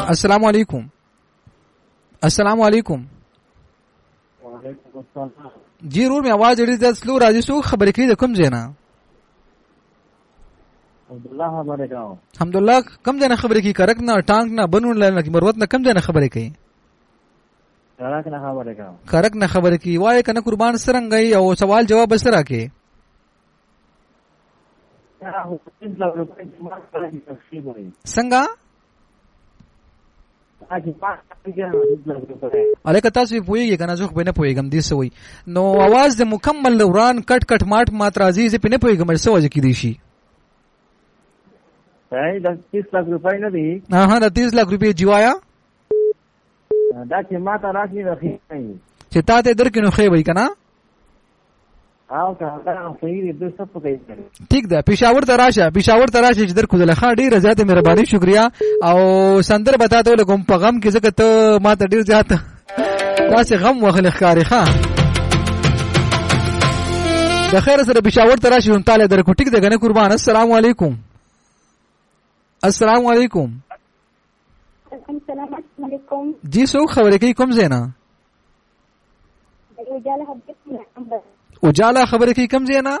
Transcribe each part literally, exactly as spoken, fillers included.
अस्सलाम वालेकुम. अस्सलाम वालेकुम. वालेकुम अस्सलाम. जी रूर में आवाज ډېر زیات سلو راځي. سو خبرې کوي د کوم ځای نه؟ عبدالله خبرې کوم. الحمدلله. کوم ځای نه خبرې کوي؟ کرک نه، ټانک نه، بنون نه، مروت نه، کوم ځای نه خبرې کوي؟ کرک نه خبرې کوم. کرک نه خبرې کوي. وای کنه قربان سرنګي او سوال جواب سره کې. څنګه؟ الکه تاسو پوهیږئ کنه زه خو نه پوهیږم دې سوي. نو आवाज د مکمل وران کټ کټ ماټ مات راځي. زه په نه پوهیږم څه وجه کې دی شي. هاي د تیس لک روپۍ نه دي. ها ها د تیس لک روپۍ جوایا دا چې ما ته راځي راځي چې تا ته درکې نو خې وای کنه. او که دا صحیح دې څه پکې. ٹھیک ده. پېښور ته راشه، پېښور ته راشه چې درکو دلخه ډېر زیاته مهرباني شکریا. او سندر بتاته لګم په غم کې ځکه ته ما ته ډېر زیاته داسې غم وخل ښکاری ښا. د خیر سره پېښور ته راشه نو تعالی درکو. ټیک ده کنه قربان. السلام علیکم. السلام علیکم. السلام علیکم. جی څوک خبرې کوي کوم ځای نه؟ اجالا خبرې کوي کوم ځای نه؟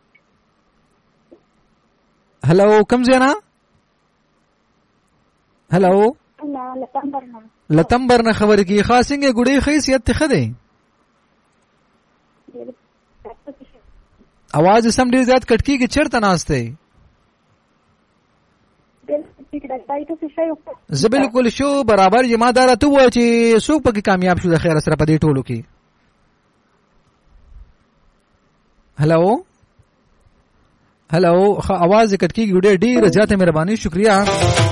هلو کوم ځای نه؟ هلو لتمبر نه خبرې کوي. خاصنګ ګډې خیسیت ته خده आवाज سم ډیر زیات کټ کیږي. چیرته ناشته؟ زه بالکل شو برابر جما دار ته و چې څوک پکې کامیاب شو د خیر سره په دې ټولو کې. هلو هلو خو आवाज کټ کیږي. ډیر ډیر زیاته مهرباني شکریا.